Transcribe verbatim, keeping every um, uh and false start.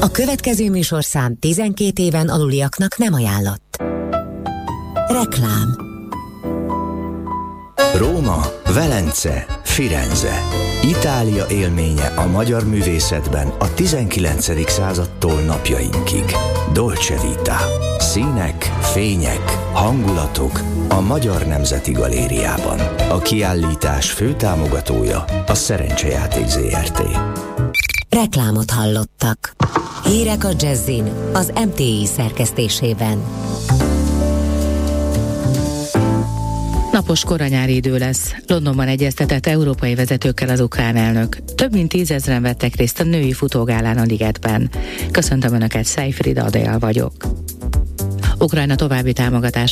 A következő műsorszám tizenkét éven aluliaknak nem ajánlott. Reklám. Róma, Velence, Firenze. Itália élménye a magyar művészetben a tizenkilencedik századtól napjainkig. Dolce Vita. Színek, fények, hangulatok a Magyar Nemzeti Galériában. A kiállítás főtámogatója a Szerencsejáték zé er té. Reklámot hallottak. Hírek a Jazzin az em té i szerkesztésében. Napos koranyári idő lesz. Londonban egyeztetett európai vezetőkkel az ukrán elnök. Több mint tízezren vettek részt a női futógálán a ligetben. Köszöntöm Önöket, Szejfrida Adél vagyok. Ukrajna további támogatás